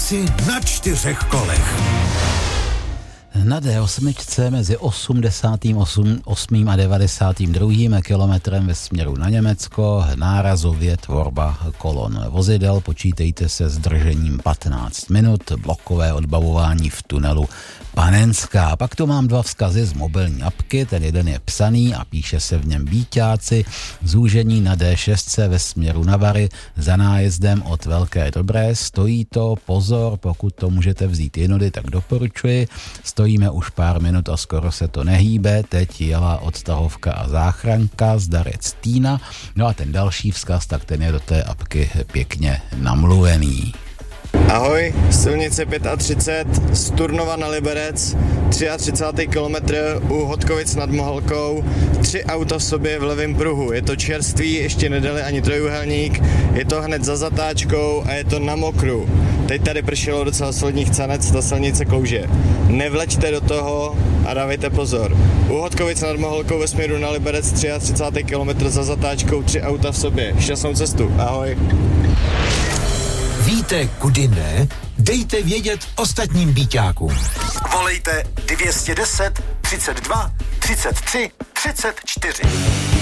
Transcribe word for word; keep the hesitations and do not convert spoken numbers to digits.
dálnici na čtyřech kolech. Na dé osm mezi osmdesátým osmým a devadesátým druhým kilometrem ve směru na Německo nárazově tvorba kolon vozidel. Počítejte se s držením patnáct minut, blokové odbavování v tunelu Panenská. Pak tu mám dva vzkazy z mobilní apky, ten jeden je psaný a píše se v něm Bíťáci. Zúžení na dé šest ve směru na Vary za nájezdem od Velké Dobré. Stojí to, pozor, pokud to můžete vzít jinudy, tak doporučuji. Stojíme už pár minut a skoro se to nehýbe. Teď jela odtahovka a záchranka, zdarec Týna. No a ten další vzkaz, tak ten je do té apky pěkně namluvený. Ahoj, silnice třicet pět, z Turnova na Liberec, třicátý třetí kilometr u Hodkovic nad Moholkou, tři auta v sobě v levém pruhu. Je to čerstvý, ještě nedali ani trojúhelník, je to hned za zatáčkou a je to na mokru. Teď tady pršelo docela solidních canec, ta silnice klouže. Nevleďte do toho a dávejte pozor. U Hodkovic nad Moholkou ve směru na Liberec, třicátý třetí kilometr za zatáčkou, tři auta v sobě. Šťastnou cestu, ahoj. Víte, kudy ne? Dejte vědět ostatním Bíťákům. Volejte dvě stě deset, třicet dva, třicet tři, třicet čtyři.